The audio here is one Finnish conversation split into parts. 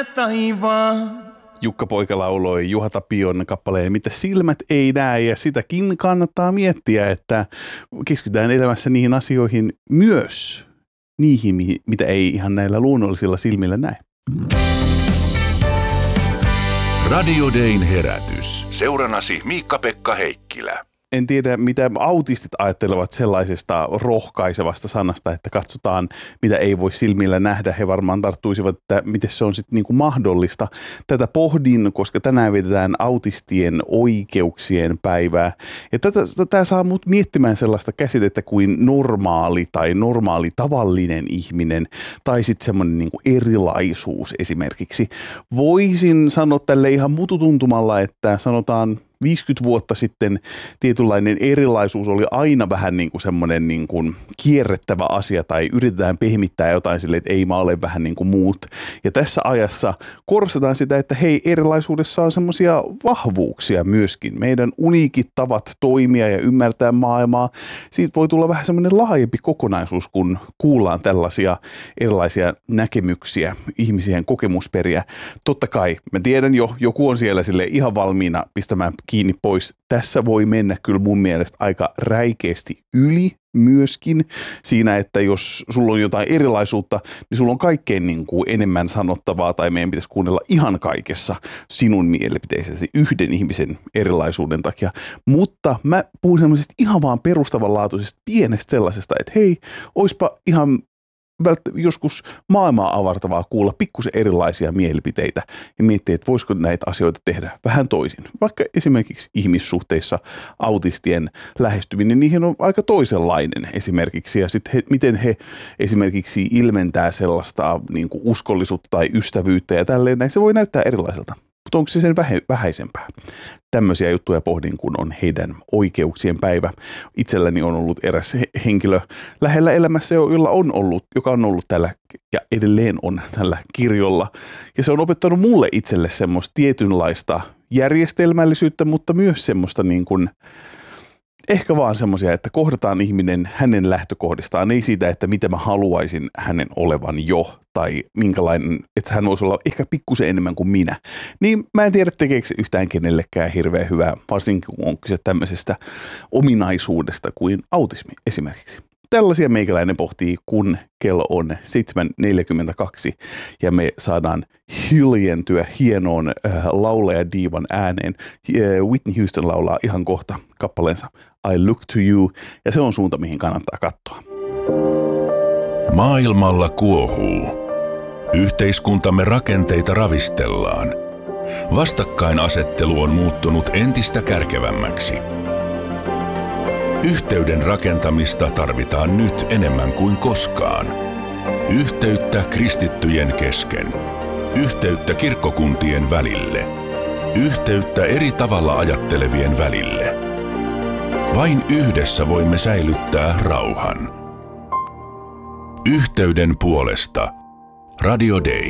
taivaan. Jukka Poika lauloi Juha Tapion kappaleen Mitä silmät ei näe, ja sitäkin kannattaa miettiä, että keskitytään elämässä niihin asioihin myös, niihin mitä ei ihan näillä luonnollisilla silmillä näe. Radio Dayn herätys. Seurannasi Miikka-Pekka Heikkilä. En tiedä, mitä autistit ajattelevat sellaisesta rohkaisevasta sanasta, että katsotaan, mitä ei voi silmillä nähdä. He varmaan tarttuisivat, että miten se on sitten niinku mahdollista. Tätä pohdin, koska tänään vietetään autistien oikeuksien päivää. Ja tätä saa mut miettimään sellaista käsitettä kuin normaali tai normaali tavallinen ihminen tai sitten semmoinen niinku erilaisuus esimerkiksi. Voisin sanoa tälle ihan mututuntumalla, että sanotaan 50 vuotta sitten tietynlainen erilaisuus oli aina vähän niin kuin semmoinen niin kuin kierrettävä asia tai yritetään pehmittää jotain silleen, että ei mä ole vähän niin kuin muut. Ja tässä ajassa korostetaan sitä, että hei, erilaisuudessa on semmoisia vahvuuksia myöskin. Meidän uniikit tavat toimia ja ymmärtää maailmaa. Siitä voi tulla vähän semmoinen laajempi kokonaisuus, kun kuullaan tällaisia erilaisia näkemyksiä, ihmisien kokemusperiä. Totta kai, mä tiedän jo, joku on siellä sille ihan valmiina pistämään kiinni pois. Tässä voi mennä kyllä mun mielestä aika räikeästi yli myöskin siinä, että jos sulla on jotain erilaisuutta, niin sulla on kaikkein niin kuin enemmän sanottavaa tai meidän pitäisi kuunnella ihan kaikessa sinun mielipiteisesi yhden ihmisen erilaisuuden takia. Mutta mä puhun semmoisesta ihan vaan perustavanlaatuisesta pienestä sellaisesta, että hei, oispa ihan joskus maailmaa avartavaa kuulla pikkusen erilaisia mielipiteitä ja miettiä, että voisiko näitä asioita tehdä vähän toisin. Vaikka esimerkiksi ihmissuhteissa autistien lähestyminen, niihin on aika toisenlainen esimerkiksi. Ja sitten miten he esimerkiksi ilmentää sellaista niin kuin uskollisuutta tai ystävyyttä ja tälleen, näin se voi näyttää erilaiselta. Mutta onko se sen vähäisempää? Tämmöisiä juttuja pohdin, kun on heidän oikeuksien päivä. Itselläni on ollut eräs henkilö lähellä elämässä, joka on ollut tällä ja edelleen on tällä kirjolla. Ja se on opettanut mulle itselle semmoista tietynlaista järjestelmällisyyttä, mutta myös semmoista niin kuin ehkä vaan semmoisia, että kohdataan ihminen hänen lähtökohdistaan, ei siitä, että mitä mä haluaisin hänen olevan jo, tai minkälainen, että hän voisi olla ehkä pikkusen enemmän kuin minä. Niin mä en tiedä, tekeekö se yhtään kenellekään hirveän hyvää, varsinkin kun on kyse tämmöisestä ominaisuudesta kuin autismi esimerkiksi. Tällaisia meikäläinen pohtii, kun kello on 7.42 ja me saadaan hiljentyä hienoon laulajadiivan ääneen. Whitney Houston laulaa ihan kohta kappaleensa I Look to You, ja se on suunta, mihin kannattaa katsoa. Maailmalla kuohuu. Yhteiskuntamme rakenteita ravistellaan. Vastakkainasettelu on muuttunut entistä kärkevämmäksi. Yhteyden rakentamista tarvitaan nyt enemmän kuin koskaan. Yhteyttä kristittyjen kesken. Yhteyttä kirkkokuntien välille. Yhteyttä eri tavalla ajattelevien välille. Vain yhdessä voimme säilyttää rauhan. Yhteyden puolesta. Radio Day.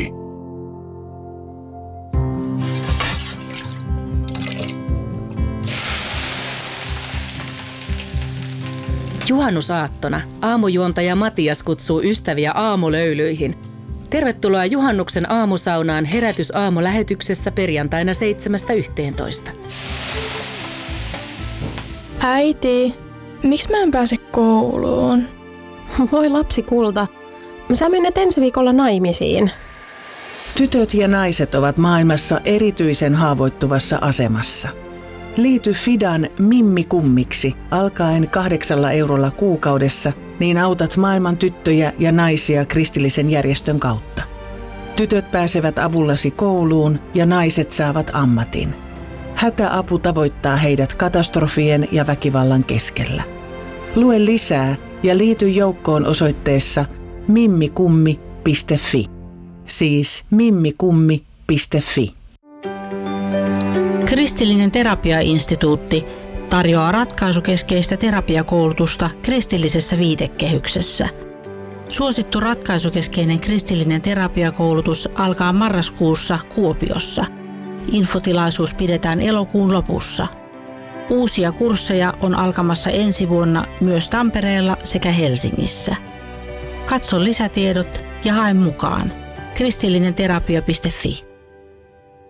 Juhannusaattona aamujuontaja Matias kutsuu ystäviä aamulöylyihin. Tervetuloa juhannuksen aamusaunaan Herätys-aamulähetyksessä perjantaina 7.11. Äiti, miksi mä en pääse kouluun? Voi lapsi kulta, sä menet ensi viikolla naimisiin. Tytöt ja naiset ovat maailmassa erityisen haavoittuvassa asemassa. Liity Fidan Mimmi Kummiksi alkaen 8 eurolla kuukaudessa, niin autat maailman tyttöjä ja naisia kristillisen järjestön kautta. Tytöt pääsevät avullasi kouluun ja naiset saavat ammatin. Hätäapu tavoittaa heidät katastrofien ja väkivallan keskellä. Lue lisää ja liity joukkoon osoitteessa mimmikummi.fi. Siis mimmikummi.fi. Kristillinen terapiainstituutti tarjoaa ratkaisukeskeistä terapiakoulutusta kristillisessä viitekehyksessä. Suosittu ratkaisukeskeinen kristillinen terapiakoulutus alkaa marraskuussa Kuopiossa. Infotilaisuus pidetään elokuun lopussa. Uusia kursseja on alkamassa ensi vuonna myös Tampereella sekä Helsingissä. Katso lisätiedot ja hae mukaan. kristillinenterapia.fi.